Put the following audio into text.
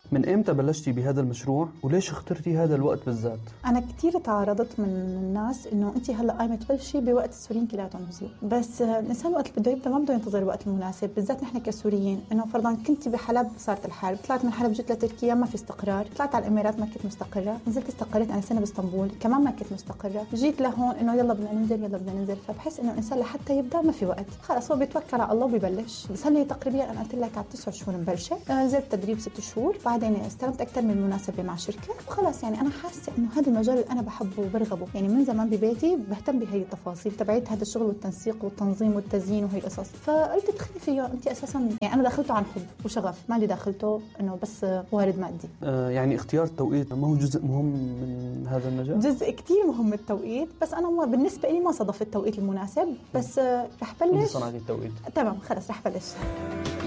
من إمتى بلشتي بهذا المشروع وليش اخترتي هذا الوقت بالذات؟ أنا كتير تعرضت من الناس إنه أنت هلا قايمة تبلشي بوقت السوريين كلياتهم نزلوا، بس الإنسان وقت اللي بده يبدأ ما بده ينتظر الوقت المناسب، بالذات نحن كسوريين. إنه فرضاً كنت بحلب صارت الحرب، طلعت من حلب جيت لتركيا ما في استقرار، طلعت على الإمارات ما كنت مستقرة، نزلت استقريت أنا سنة باسطنبول كمان ما كنت مستقرة، جيت لهون إنه يلا بدنا ننزل يلا بدنا ننزل. فبحس إنه الإنسان لحتى يبدأ ما في وقت، خلاص هو بيتوكل على الله وبيبلش. بس هلا تقريبا أنا قلت لك على 9 شهور مبلشة، نزلت تدريب 6 شهور، بعدين استلمت أكثر من مناسبة مع شركة وخلاص. يعني أنا حاسة إنه هذا المجال اللي أنا بحبه وبرغبه، يعني من زمان ببيتي بهتم بهي التفاصيل تبعت هذا الشغل والتنسيق والتنظيم والتزيين وهي القصص. فقلت تدخلي فيه أنت أساسا، يعني أنا دخلته عن حب وشغف، ما اللي دخلته إنه بس وارد مادي. يعني اختيار التوقيت ما هو جزء مهم من هذا المجال؟ جزء كتير مهم التوقيت، بس أنا بالنسبة لي ما صادف التوقيت المناسب، بس رح بلش. صنعتي التوقيت؟ تمام خلص رح بلش.